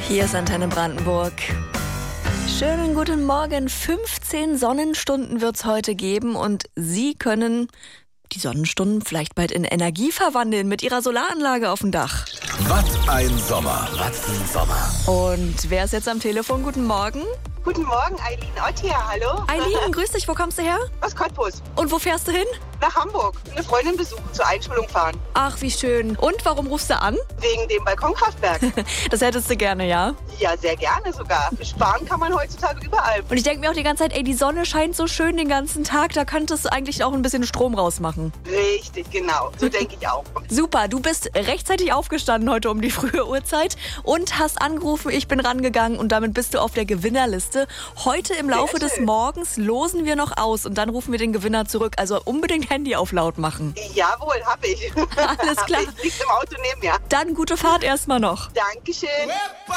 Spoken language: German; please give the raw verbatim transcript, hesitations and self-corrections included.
Hier ist Antenne Brandenburg. Schönen guten Morgen. fünfzehn Sonnenstunden wird es heute geben und Sie können die Sonnenstunden vielleicht bald in Energie verwandeln mit Ihrer Solaranlage auf dem Dach. Was ein Sommer, was ein Sommer. Und wer ist jetzt am Telefon? Guten Morgen. Guten Morgen, Eileen Ott hier, hallo. Eileen, grüß dich, wo kommst du her? Aus Cottbus. Und wo fährst du hin? Nach Hamburg. Eine Freundin besuchen, zur Einschulung fahren. Ach, wie schön. Und warum rufst du an? Wegen dem Balkonkraftwerk. Das hättest du gerne, ja? Ja, sehr gerne sogar. Sparen kann man heutzutage überall. Und ich denke mir auch die ganze Zeit, ey, die Sonne scheint so schön den ganzen Tag, da könntest du eigentlich auch ein bisschen Strom rausmachen. Richtig, genau. So denke ich auch. Super, du bist rechtzeitig aufgestanden heute um die frühe Uhrzeit und hast angerufen, ich bin rangegangen und damit bist du auf der Gewinnerliste. Heute im Laufe des Morgens losen wir noch aus und dann rufen wir den Gewinner zurück. Also unbedingt Handy auf laut machen. Jawohl, hab ich. Alles klar. Hab ich. Liegt im Auto neben mir. Dann gute Fahrt erstmal noch. Dankeschön.